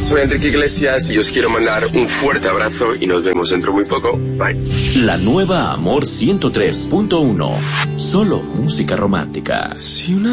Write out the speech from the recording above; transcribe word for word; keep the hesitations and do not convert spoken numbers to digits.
soy Enrique Iglesias y os quiero mandar un fuerte abrazo y nos vemos dentro muy poco. Bye. La nueva Amor ciento tres punto uno. Solo música romántica. Si una